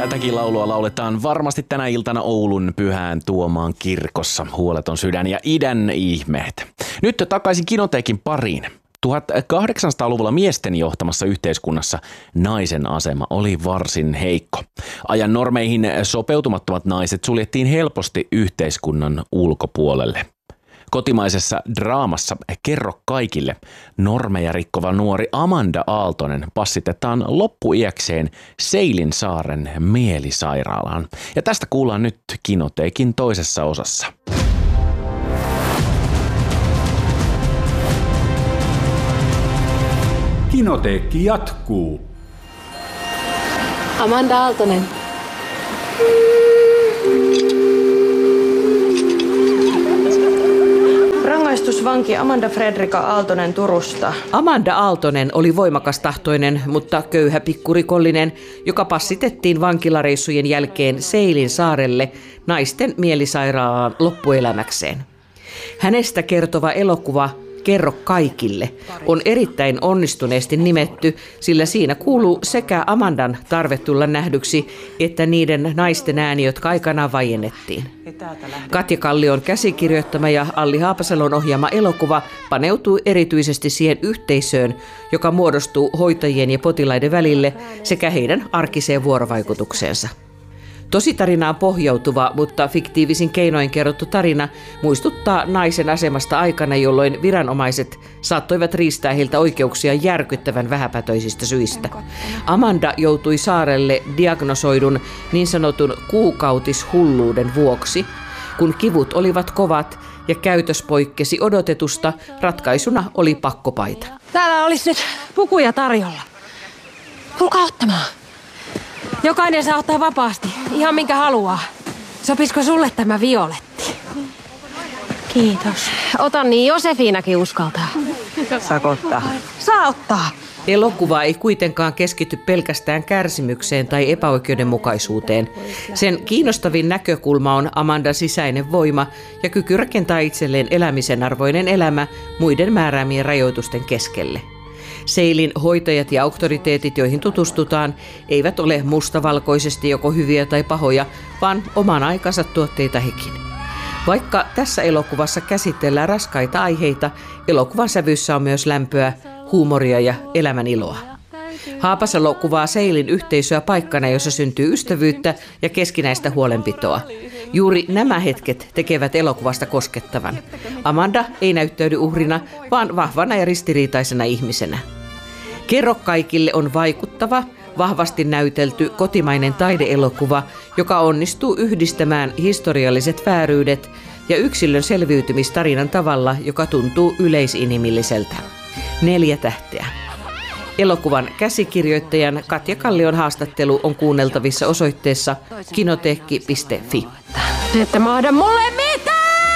Tätäkin laulua lauletaan varmasti tänä iltana Oulun Pyhän Tuomaan kirkossa. Huoleton sydän ja idän ihmeet. Nyt takaisin Kinoteekin pariin. 1800-luvulla miesten johtamassa yhteiskunnassa naisen asema oli varsin heikko. Ajan normeihin sopeutumattomat naiset suljettiin helposti yhteiskunnan ulkopuolelle. Kotimaisessa draamassa Kerro kaikille normeja rikkova nuori Amanda Aaltonen passitetaan loppuiäkseen Seilinsaaren mielisairaalaan. Ja tästä kuullaan nyt Kinoteekin toisessa osassa. Kinoteekki jatkuu. Amanda Aaltonen. Rangaistusvanki Amanda Fredrika Aaltonen Turusta. Amanda Aaltonen oli voimakastahtoinen, mutta köyhä pikkurikollinen, joka passitettiin vankilareissujen jälkeen Seilinsaarelle naisten mielisairaalaan loppuelämäkseen. Hänestä kertova elokuva Kerro kaikille on erittäin onnistuneesti nimetty, sillä siinä kuuluu sekä Amandan tarve tulla nähdyksi, että niiden naisten ääni, jotka aikanaan vaiennettiin. Katja Kallion käsikirjoittama ja Alli Haapasalon ohjaama elokuva paneutuu erityisesti siihen yhteisöön, joka muodostuu hoitajien ja potilaiden välille sekä heidän arkiseen vuorovaikutukseensa. Tositarinaan pohjautuva, mutta fiktiivisin keinoin kerrottu tarina muistuttaa naisen asemasta aikana, jolloin viranomaiset saattoivat riistää heiltä oikeuksia järkyttävän vähäpätöisistä syistä. Amanda joutui saarelle diagnosoidun niin sanotun kuukautishulluuden vuoksi. Kun kivut olivat kovat ja käytös poikkesi odotetusta, ratkaisuna oli pakkopaita. Täällä olisi nyt pukuja tarjolla. Tulkaa ottamaan. Jokainen saa ottaa vapaasti, ihan minkä haluaa. Sopisiko sulle tämä violetti? Kiitos. Ota niin, Josefiinakin uskaltaa. Saako ottaa? Saa ottaa. Elokuva ei kuitenkaan keskity pelkästään kärsimykseen tai epäoikeudenmukaisuuteen. Sen kiinnostavin näkökulma on Amandan sisäinen voima ja kyky rakentaa itselleen elämisen arvoinen elämä muiden määräämien rajoitusten keskelle. Seilin hoitajat ja auktoriteetit, joihin tutustutaan, eivät ole mustavalkoisesti joko hyviä tai pahoja, vaan oman aikansa tuotteita hekin. Vaikka tässä elokuvassa käsitellään raskaita aiheita, elokuvan sävyssä on myös lämpöä, huumoria ja elämän iloa. Haapasalo kuvaa Seilin yhteisöä paikkana, jossa syntyy ystävyyttä ja keskinäistä huolenpitoa. Juuri nämä hetket tekevät elokuvasta koskettavan. Amanda ei näyttäydy uhrina, vaan vahvana ja ristiriitaisena ihmisenä. Kerro kaikille on vaikuttava, vahvasti näytelty kotimainen taideelokuva, joka onnistuu yhdistämään historialliset vääryydet ja yksilön selviytymistarinan tavalla, joka tuntuu yleisinhimilliseltä. 4 tähteä. Elokuvan käsikirjoittajan Katja Kallion haastattelu on kuunneltavissa osoitteessa kinoteekki.fi. Ette mahda mulle mitään!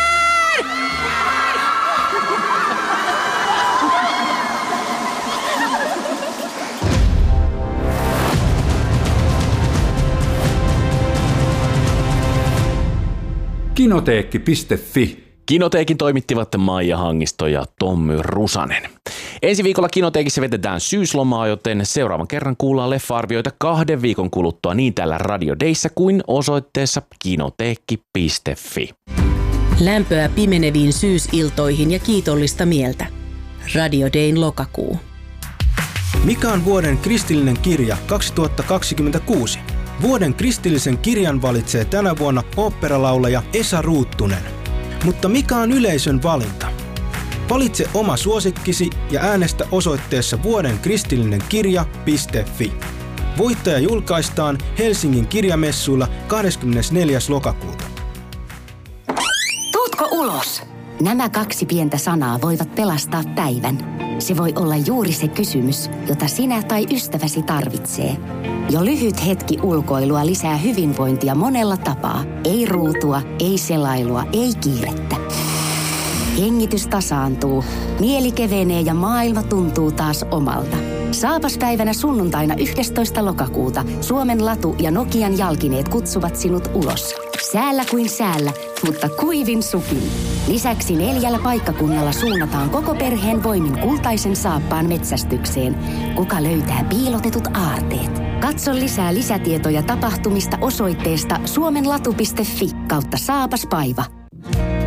Kinoteekki.fi. Kinoteekin toimittivat Maija Hangisto ja Tommy Rusanen. Ensi viikolla Kinoteekissa vetetään syyslomaa, joten seuraavan kerran kuullaan leffa-arvioita 2 viikon kuluttua niin täällä Radio Dayssä kuin osoitteessa kinoteekki.fi. Lämpöä pimeneviin syysiltoihin ja kiitollista mieltä. Radio Dayn lokakuu. Mikä on vuoden kristillinen kirja 2026? Vuoden kristillisen kirjan valitsee tänä vuonna oopperalaulaja Esa Ruuttunen. Mutta mikä on yleisön valinta? Valitse oma suosikkisi ja äänestä osoitteessa vuodenkristillinen-kirja.fi. Voittaja julkaistaan Helsingin kirjamessuilla 24. lokakuuta. Tuutko ulos? Nämä 2 pientä sanaa voivat pelastaa päivän. Se voi olla juuri se kysymys, jota sinä tai ystäväsi tarvitsee. Jo lyhyt hetki ulkoilua lisää hyvinvointia monella tapaa. Ei ruutua, ei selailua, ei kiirettä. Hengitys tasaantuu, mieli kevenee ja maailma tuntuu taas omalta. Saapaspäivänä sunnuntaina 11. lokakuuta Suomen Latu ja Nokian jalkineet kutsuvat sinut ulos. Säällä kuin säällä, mutta kuivin sukin. Lisäksi 4 paikkakunnalla suunnataan koko perheen voimin kultaisen saappaan metsästykseen. Kuka löytää piilotetut aarteet? Katso lisää lisätietoja tapahtumista osoitteesta suomenlatu.fi/saapaspaiva.